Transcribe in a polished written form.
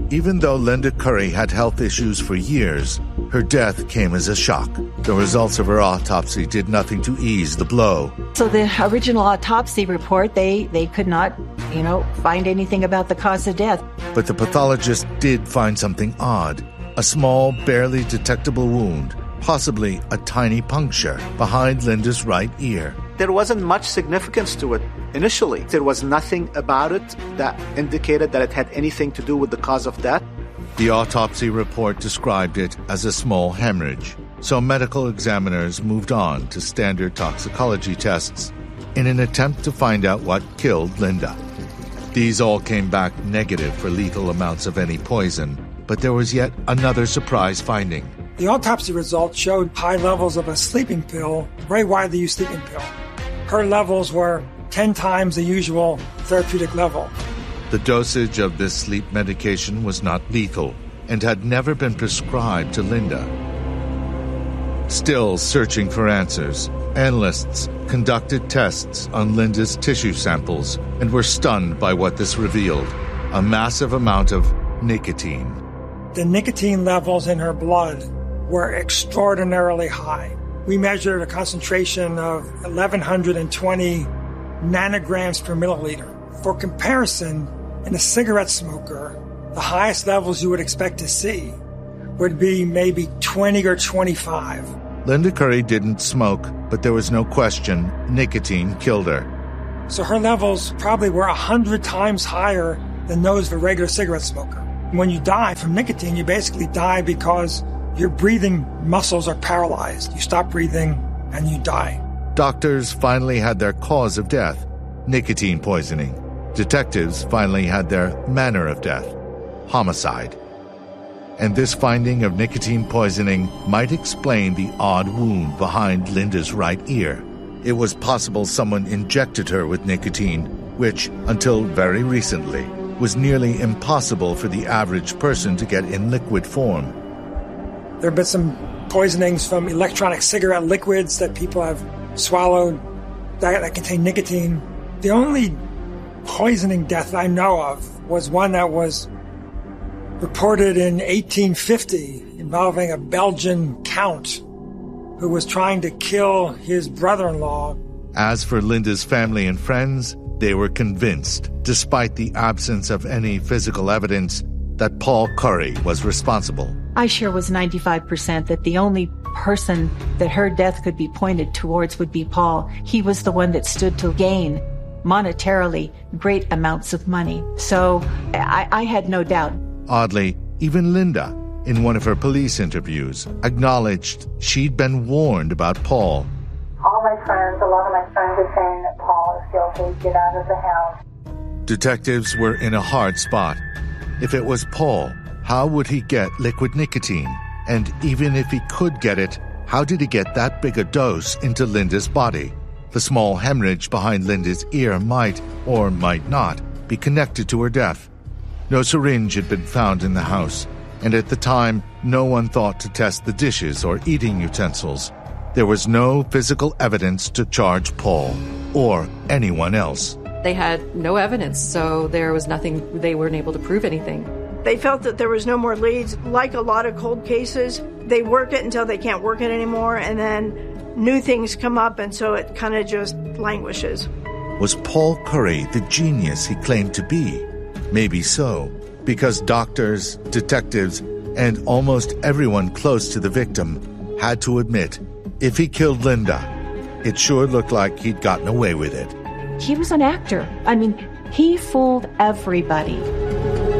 Even though Linda Curry had health issues for years, her death came as a shock. The results of her autopsy did nothing to ease the blow. So the original autopsy report, they could not, find anything about the cause of death. But the pathologist did find something odd. A small, barely detectable wound, possibly a tiny puncture behind Linda's right ear. There wasn't much significance to it initially. There was nothing about it that indicated that it had anything to do with the cause of death. The autopsy report described it as a small hemorrhage, so medical examiners moved on to standard toxicology tests in an attempt to find out what killed Linda. These all came back negative for lethal amounts of any poison, but there was yet another surprise finding. The autopsy results showed high levels of a sleeping pill, very widely used sleeping pill. Her levels were 10 times the usual therapeutic level. The dosage of this sleep medication was not lethal and had never been prescribed to Linda. Still searching for answers, analysts conducted tests on Linda's tissue samples and were stunned by what this revealed: a massive amount of nicotine. The nicotine levels in her blood were extraordinarily high. We measured a concentration of 1,120 nanograms per milliliter. For comparison, in a cigarette smoker, the highest levels you would expect to see would be maybe 20 or 25. Linda Curry didn't smoke, but there was no question nicotine killed her. So her levels probably were 100 times higher than those of a regular cigarette smoker. When you die from nicotine, you basically die because your breathing muscles are paralyzed. You stop breathing and you die. Doctors finally had their cause of death, nicotine poisoning. Detectives finally had their manner of death, homicide. And this finding of nicotine poisoning might explain the odd wound behind Linda's right ear. It was possible someone injected her with nicotine, which, until very recently, was nearly impossible for the average person to get in liquid form. There have been some poisonings from electronic cigarette liquids that people have swallowed that contain nicotine. The only poisoning death I know of was one that was reported in 1850 involving a Belgian count who was trying to kill his brother-in-law. As for Linda's family and friends, they were convinced, despite the absence of any physical evidence, that Paul Curry was responsible. I sure was 95% that the only person that her death could be pointed towards would be Paul. He was the one that stood to gain monetarily great amounts of money. So I had no doubt. Oddly, even Linda, in one of her police interviews, acknowledged she'd been warned about Paul. All my friends, a lot of my friends are saying that Paul is guilty. Get out of the house. Detectives were in a hard spot. If it was Paul, how would he get liquid nicotine? And even if he could get it, how did he get that big a dose into Linda's body? The small hemorrhage behind Linda's ear might, or might not, be connected to her death. No syringe had been found in the house, and at the time, no one thought to test the dishes or eating utensils. There was no physical evidence to charge Paul or anyone else. They had no evidence, so there was nothing, they weren't able to prove anything. They felt that there was no more leads. Like a lot of cold cases, they work it until they can't work it anymore, and then new things come up, and so it kind of just languishes. Was Paul Curry the genius he claimed to be? Maybe so, because doctors, detectives, and almost everyone close to the victim had to admit, if he killed Linda, it sure looked like he'd gotten away with it. He was an actor. I mean, he fooled everybody.